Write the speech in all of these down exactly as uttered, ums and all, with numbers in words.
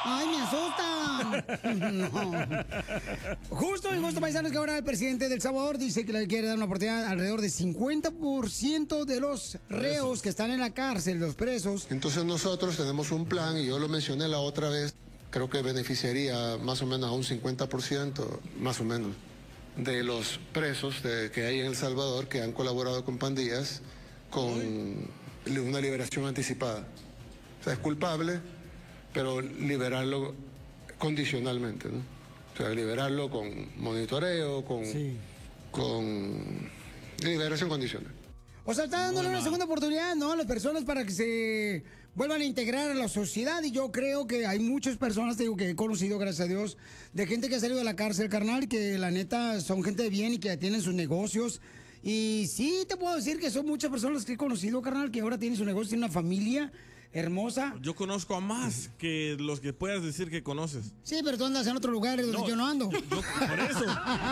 ¡Ay, me asustan! No. Justo y justo, paisanos, que ahora el presidente de El Salvador dice que le quiere dar una oportunidad a alrededor de cincuenta por ciento de los reos que están en la cárcel, los presos. Entonces nosotros tenemos un plan, y yo lo mencioné la otra vez, creo que beneficiaría más o menos a un cincuenta por ciento, más o menos, de los presos de, que hay en El Salvador que han colaborado con pandillas con una liberación anticipada. O sea, es culpable, pero liberarlo condicionalmente, ¿no? O sea, liberarlo con monitoreo, con, sí. con liberación condicional. O sea, está dándole una segunda oportunidad, ¿no? A las personas para que se vuelvan a integrar a la sociedad. Y yo creo que hay muchas personas, te digo, que he conocido, gracias a Dios, de gente que ha salido de la cárcel, carnal, que la neta son gente de bien y que tienen sus negocios. Y sí, te puedo decir que son muchas personas que he conocido, carnal, que ahora tienen su negocio, tienen una familia hermosa. Yo conozco a más que los que puedas decir que conoces. Sí, pero tú andas en otros lugares donde no, yo no ando. Yo, yo, por eso.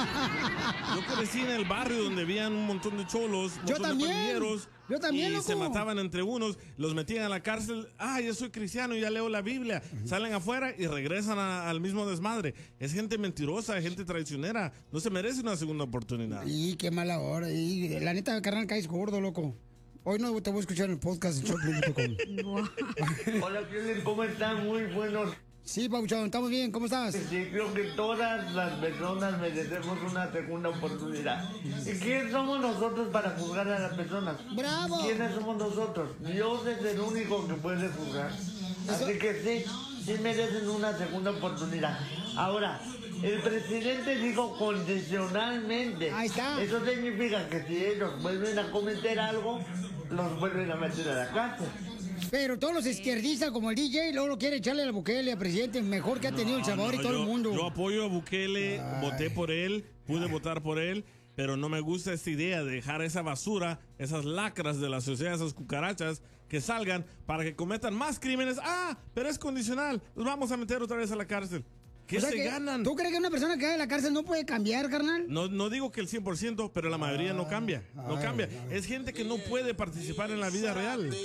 Yo crecí en el barrio donde habían un montón de cholos, un yo montón también. de pandilleros. Yo también, y loco. se mataban entre unos, los metían a la cárcel. Ah, yo soy cristiano, ya leo la Biblia. Uh-huh. Salen afuera y regresan a, al mismo desmadre. Es gente mentirosa, gente traicionera. No se merece una segunda oportunidad. Y qué mala hora. Y la neta, carnal, caes gordo, loco. Hoy no te voy a escuchar en el podcast de Choplin punto com. Hola, ¿cómo están? Muy buenos. Sí, Pauchón, estamos bien. ¿Cómo estás? Sí, creo que todas las personas merecemos una segunda oportunidad. ¿Y quién somos nosotros para juzgar a las personas? ¡Bravo! ¿Quiénes somos nosotros? Dios es el único que puede juzgar. Así que sí, sí merecen una segunda oportunidad. Ahora, el presidente dijo condicionalmente. Ahí está. Eso significa que si ellos vuelven a cometer algo, los vuelven a meter a la cárcel. Pero todos los izquierdistas como el D J luego lo quiere echarle a Bukele, al presidente mejor que ha tenido no, El Salvador no, y todo yo, el mundo. Yo apoyo a Bukele, Ay. voté por él, pude Ay. votar por él, pero no me gusta esta idea de dejar esa basura, esas lacras de la sociedad, esas cucarachas que salgan para que cometan más crímenes. Ah, pero es condicional, los vamos a meter otra vez a la cárcel. ¿Qué o sea se que, ganan? ¿Tú crees que una persona que cae en la cárcel no puede cambiar, carnal? No, no digo que el cien por ciento, pero la mayoría ah, no cambia. No ay, cambia. Ay. Es gente que no puede participar en la vida real. D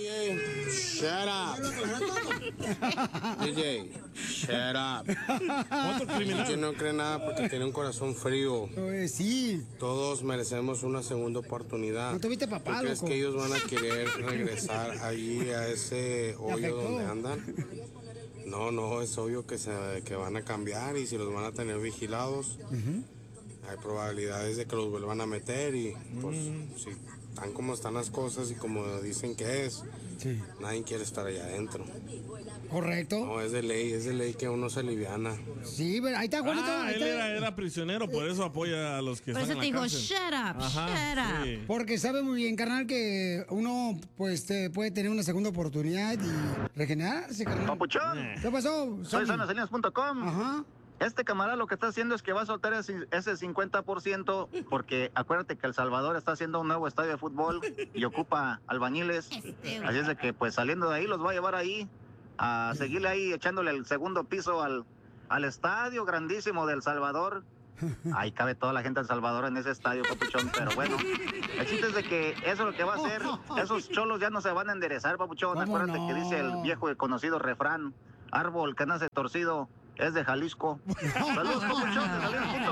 J, shut up. D J, shut up. Otro criminal. D J no cree nada porque tiene un corazón frío. Pues sí. Todos merecemos una segunda oportunidad. ¿No tuviste papá, ¿Tú crees loco? que ellos van a querer regresar allí a ese hoyo donde andan? No, no, es obvio que, se, que van a cambiar y si los van a tener vigilados, uh-huh. hay probabilidades de que los vuelvan a meter y pues uh-huh. si están como están las cosas y como dicen que es, sí. nadie quiere estar allá adentro. Correcto. No, es de ley, es de ley que uno se aliviana. Sí, pero ahí está Juanito. Ah, él era, era prisionero, por eso apoya a los que por están en la cárcel. Por eso te dijo, shut up, Ajá, shut sí. up. Porque sabe muy bien, carnal, que uno pues te puede tener una segunda oportunidad y regenerarse, carnal. Papuchón. ¿Qué pasó? Soy sanasalinas punto com. Ajá. Este camarada lo que está haciendo es que va a soltar ese, ese cincuenta por ciento porque acuérdate que El Salvador está haciendo un nuevo estadio de fútbol y ocupa albañiles. Este, así es de que pues saliendo de ahí los va a llevar ahí a seguirle ahí echándole el segundo piso al, al estadio grandísimo de El Salvador. Ahí cabe toda la gente de El Salvador en ese estadio, papuchón, pero bueno, el chiste es de que eso es lo que va a hacer. Esos cholos ya no se van a enderezar, papuchón. Acuérdate no? que dice el viejo y conocido refrán, árbol que nace torcido es de Jalisco. Saludos, papuchón, de salinas punto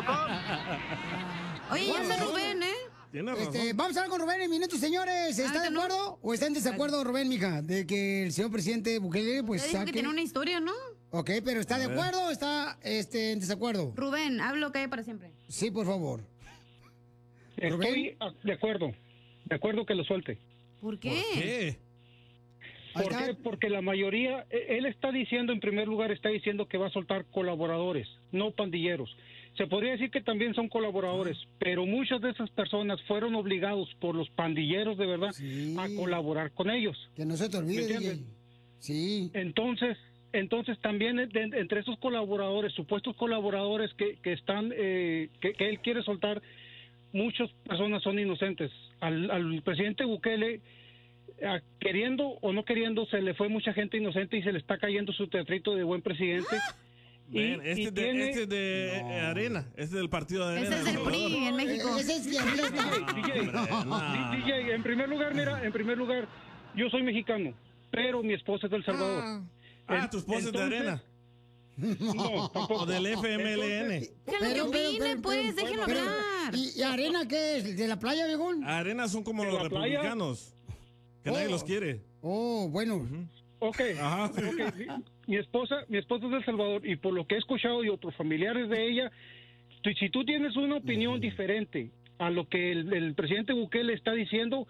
com. Oye, ya se Rubén, ¿eh? Este, vamos a hablar con Rubén en minutos, señores. ¿Está de acuerdo no? o está en desacuerdo, Rubén, mija, de que el señor presidente Bukele pues dijo saque... que tiene una historia, ¿no? Ok, pero ¿está de acuerdo o está este, en desacuerdo? Rubén, hablo que hay para siempre. Sí, por favor. Estoy de acuerdo. De acuerdo que lo suelte. ¿Por qué? ¿Por qué? ¿Por qué? Porque la mayoría, él está diciendo, en primer lugar, está diciendo que va a soltar colaboradores, no pandilleros. Se podría decir que también son colaboradores, pero muchas de esas personas fueron obligados por los pandilleros de verdad sí. a colaborar con ellos. Que no se te olvide, D J. Sí. Entonces, entonces también de, de, entre esos colaboradores, supuestos colaboradores que, que están, eh, que, que él quiere soltar, muchas personas son inocentes. Al, al presidente Bukele, a, queriendo o no queriendo, se le fue mucha gente inocente y se le está cayendo su teatrito de buen presidente. Man, y, este, y de, tiene... este de no. Arena, este es del partido de Arena. Ese es del P R I en México. Ese es D J, D J, en primer lugar, mira, en primer lugar, yo soy mexicano, pero mi esposa es del Salvador. Ah, ah tu esposa es de Arena. No, tampoco. O del F M L N. Que lo que opine, pues, déjenlo hablar. ¿Y, ¿Y Arena qué es? ¿De la playa, viejón? Arena son como ¿De los la playa? republicanos. Que nadie Oh. los quiere. Oh, bueno. Ok, Ajá. ok. Mi, mi esposa, mi esposa es de El Salvador y por lo que he escuchado y otros familiares de ella, tú- si tú tienes una opinión diferente a lo que el, el presidente Bukele está diciendo,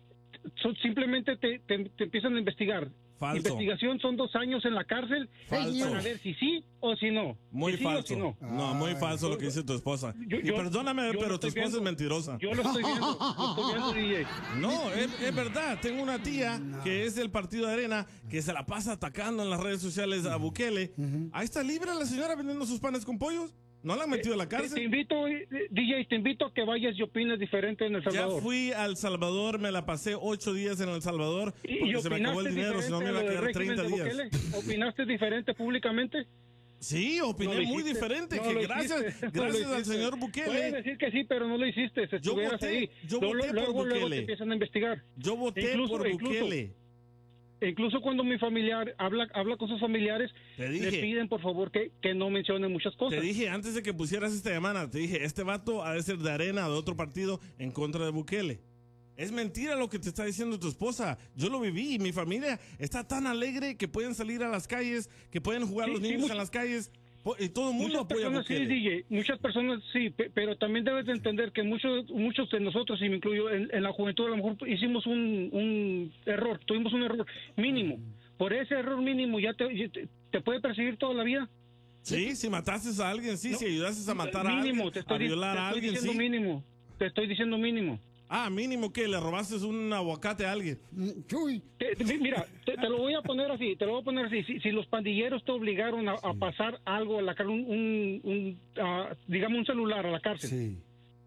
son- simplemente te, te- te empiezan a investigar. Falso. Investigación son dos años en la cárcel Falso. para ver si sí o si no. Muy si sí falso. o si no. No, muy falso lo que dice tu esposa. Yo- y yo- perdóname, yo lo pero tu estoy esposa es viendo. mentirosa. Yo lo estoy viendo, lo estoy viendo, D J. No, es, es verdad. Tengo una tía que es del partido de Arena que se la pasa atacando en las redes sociales a Bukele. Ahí está libre la señora vendiendo sus panes con pollos. No la han metido a la Te, te cárcel. invito, eh, D J, te invito a que vayas y opines diferente en El Ya Salvador. fui a El Salvador, me la pasé ocho días en El Salvador ¿Y, porque y se me acabó el opinaste dinero, si no me iba a diferente quedar lo del treinta régimen de días. Bukele? ¿Opinaste diferente públicamente? Sí, opiné No lo muy hiciste, diferente. no que lo gracias hiciste, no lo gracias al hiciste. señor Puedes Bukele, decir que sí, pero no lo hiciste. Si Yo estuvieras voté- ahí, yo luego, voté por luego, luego Bukele. te empiezan a investigar. yo voté Incluso- por incluso- Bukele. Incluso cuando mi familiar habla habla con sus familiares, Te le dije. piden por favor que, que no mencionen muchas cosas. Te dije antes de que pusieras esta llamada, te dije, este vato ha de ser de Arena, de otro partido, en contra de Bukele. Es mentira lo que te está diciendo tu esposa. Yo lo viví y mi familia está tan alegre que pueden salir a las calles, que pueden jugar Sí, los sí, niños mucho- en las calles. po- Y todo el mundo Muchas apoya a personas sí, Bukele. D J, muchas personas sí, pe- pero también debes de entender que muchos muchos de nosotros, y me incluyo, en, en la juventud a lo mejor hicimos un, un error, tuvimos un error mínimo. Por ese error mínimo ya te, ya te, te puede perseguir toda la vida. Sí, si mataste a alguien, sí, No, si ayudaste a matar a mínimo, alguien, te estoy, a di- violar te a estoy alguien, diciendo sí. mínimo. Te estoy diciendo mínimo. Ah, mínimo que le robaste un aguacate a alguien. Chuy. Te- te- mira, te, te lo voy a poner así, te lo voy a poner así. Si, si los pandilleros te obligaron a, a pasar algo a la cárcel, un, un, un, ah, digamos un celular a la cárcel, Sí.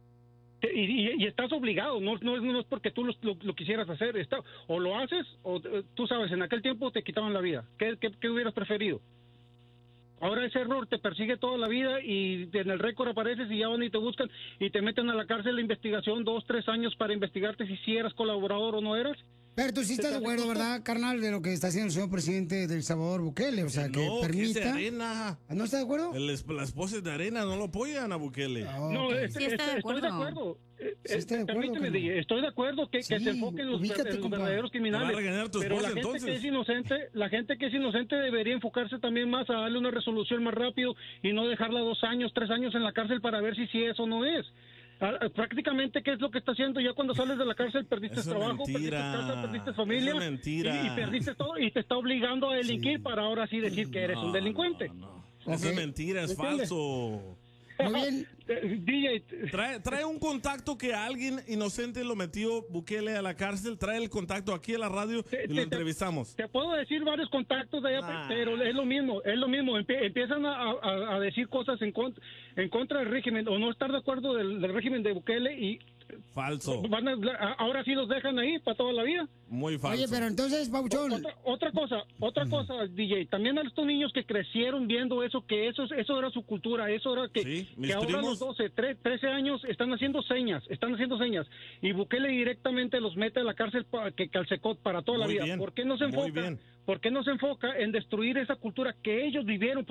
te- y, y- y estás obligado, no, no, es- no es porque tú lo, lo- lo quisieras hacer, está, o lo haces, o eh, tú sabes, en aquel tiempo te quitaban la vida. ¿Qué, qué, qué hubieras preferido? Ahora ese error te persigue toda la vida y en el récord apareces y ya van y te buscan y te meten a la cárcel de investigación dos, tres años para investigarte si sí eras colaborador o no eras. Pero tú sí estás de acuerdo, ¿verdad, carnal, de lo que está haciendo el señor presidente del Salvador, Bukele? O sea, que No, que es de permita... Arena. ¿No estás de acuerdo? El es- la esposa es de Arena, no lo apoyan a Bukele. Oh, No, ok. es- Sí está es- de estoy de acuerdo. acuerdo. Eh, Sí está de eh, acuerdo, permíteme, carnal. D J, estoy de acuerdo que, que Sí, se enfoquen los, ubícate, en los compa. verdaderos criminales. Te va a regañar tu Pero la esposa, gente entonces. que es inocente, la gente que es inocente debería enfocarse también más a darle una resolución más rápido y no dejarla dos años, tres años en la cárcel para ver si sí es o no es. Ah, ah, Prácticamente, ¿qué es lo que está haciendo? Ya cuando sales de la cárcel perdiste Eso es trabajo, mentira. perdiste casa, perdiste familia. Eso es mentira. Y, y perdiste todo y te está obligando a delinquir para ahora sí decir que eres un No, delincuente. no, no. Eso Ok. es mentira, es ¿Me entiendes? falso. Muy bien. Eh, D J, Trae, trae un contacto que alguien inocente lo metió Bukele a la cárcel. Trae el contacto aquí a la radio Te- y te- lo te- entrevistamos. Te puedo decir varios contactos de allá, Ah. pero es lo mismo, es lo mismo. Empie- empiezan a, a- a decir cosas en, con- en contra del régimen o no estar de acuerdo del, del régimen de Bukele y Falso. van a- a- ahora sí los dejan ahí para toda la vida. Muy falso. Oye, pero entonces, Pauchón... Otra, otra cosa, otra cosa, D J, también a estos niños que crecieron viendo eso, que eso, eso era su cultura, eso era que, Sí, mis que ahora a primos. los doce, tre- trece años están haciendo señas, están haciendo señas, y Bukele directamente los mete a la cárcel para que calcecot para toda la Muy vida. bien, ¿Por qué no se muy enfoca? bien. ¿Por qué no se enfoca en destruir esa cultura que ellos vivieron?